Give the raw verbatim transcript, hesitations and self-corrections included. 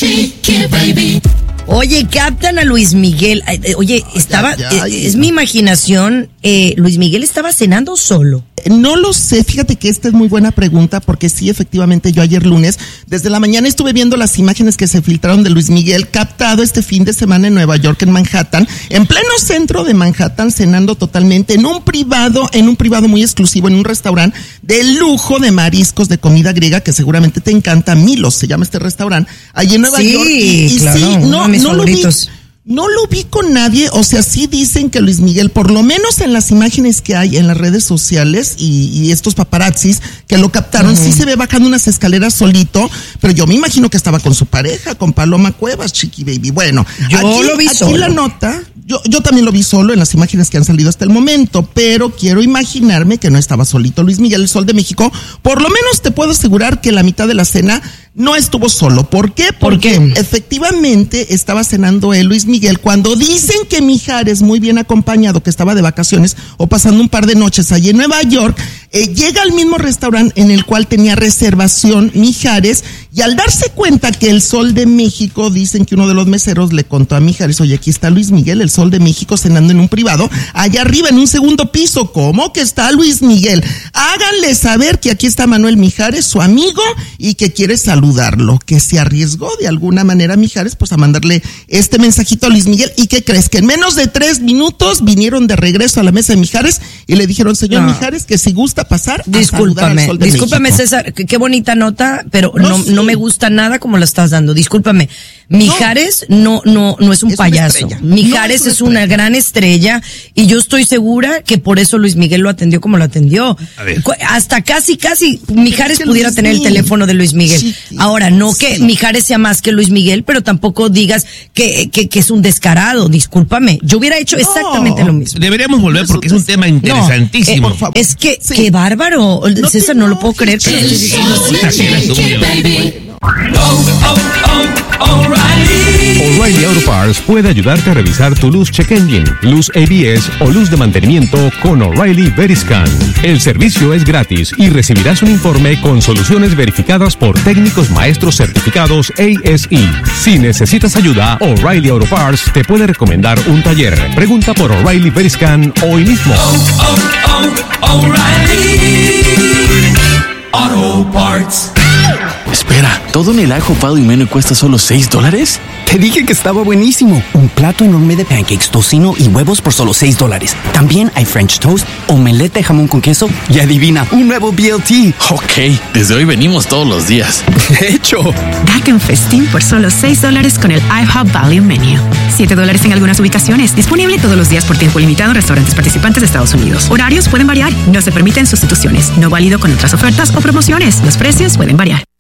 Chiqui Baby. Oye, captan a Luis Miguel. Oye, estaba, ya, ya, es, es mi imaginación, eh, Luis Miguel estaba cenando solo. No lo sé, fíjate que esta es muy buena pregunta porque sí, efectivamente, yo ayer lunes, desde la mañana estuve viendo las imágenes que se filtraron de Luis Miguel captado este fin de semana en Nueva York, en Manhattan, en pleno centro de Manhattan, cenando totalmente en un privado, en un privado muy exclusivo, en un restaurante de lujo de mariscos, de comida griega, que seguramente te encanta, Milos se llama este restaurante, allí en Nueva sí, York. Y, y claro, sí, no, mis no lo vi. No lo vi con nadie, o sea, sí dicen que Luis Miguel, por lo menos en las imágenes que hay en las redes sociales y, y estos paparazzis que lo captaron, uh-huh. sí se ve bajando unas escaleras solito, pero yo me imagino que estaba con su pareja, con Paloma Cuevas, Chiqui Baby. Bueno, yo aquí, lo vi aquí solo. la nota, yo, yo también lo vi solo en las imágenes que han salido hasta el momento, pero quiero imaginarme que no estaba solito Luis Miguel, el Sol de México. Por lo menos te puedo asegurar que la mitad de la cena no estuvo solo. ¿Por qué? Porque ¿Por qué? efectivamente estaba cenando él, Luis Miguel, cuando dicen que Mijares, muy bien acompañado, que estaba de vacaciones o pasando un par de noches allí en Nueva York, eh, llega al mismo restaurante en el cual tenía reservación Mijares, y al darse cuenta que el Sol de México, dicen que uno de los meseros le contó a Mijares, oye, aquí está Luis Miguel, el Sol de México, cenando en un privado, allá arriba en un segundo piso. ¿Cómo que está Luis Miguel? Háganle saber que aquí está Manuel Mijares, su amigo, y que quiere saludarlo, que se arriesgó de alguna manera Mijares, pues a mandarle este mensajito a Luis Miguel. ¿Y qué crees? Que en menos de tres minutos vinieron de regreso a la mesa de Mijares y le dijeron, señor no. Mijares, que si gusta pasar a saludar al Sol de discúlpame, México. César, qué, qué bonita nota, pero no, no, sí. no me gusta nada como la estás dando. Discúlpame. Mijares no, no, no es un es payaso. Mijares no es, una, es una gran estrella y yo estoy segura que por eso Luis Miguel lo atendió como lo atendió. Hasta casi, casi Mijares es pudiera Luis tener Miguel. El teléfono de Luis Miguel. Sí, Ahora, no sí. que Mijares sea más que Luis Miguel, pero tampoco digas que, que, que es un descarado. Discúlpame. Yo hubiera hecho no. exactamente lo mismo. Deberíamos volver porque es un tema interesantísimo. No, eh, es que, sí. qué bárbaro. No César, no lo puedo creer. Que O'Reilly Auto Parts puede ayudarte a revisar tu luz check engine, luz A B S o luz de mantenimiento con O'Reilly Veriscan. El servicio es gratis y recibirás un informe con soluciones verificadas por técnicos maestros certificados A S E. Si necesitas ayuda, O'Reilly Auto Parts te puede recomendar un taller. Pregunta por O'Reilly Veriscan hoy mismo. Oh, oh, oh, O'Reilly Auto Parts. Espera, ¿todo en el ajo pado y menú cuesta solo seis dólares? Te dije que estaba buenísimo. Un plato enorme de pancakes, tocino y huevos por solo seis dólares. También hay French toast, omelette de jamón con queso y adivina, un nuevo B L T. Ok, desde hoy venimos todos los días. De hecho. Daca un festín por solo seis dólares con el IHOP Value Menu. siete dólares en algunas ubicaciones. Disponible todos los días por tiempo limitado en restaurantes participantes de Estados Unidos. Horarios pueden variar. No se permiten sustituciones. No válido con otras ofertas o promociones. Los precios pueden variar.